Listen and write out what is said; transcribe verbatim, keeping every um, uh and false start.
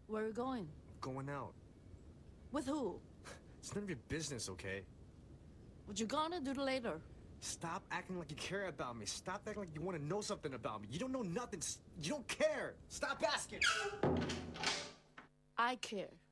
Where are you going? Going out. With who? It's none of your business, okay? What you gonna do later? Stop acting like you care about me. Stop acting like you want to know something about me. You don't know nothing. You don't care. Stop asking. I care.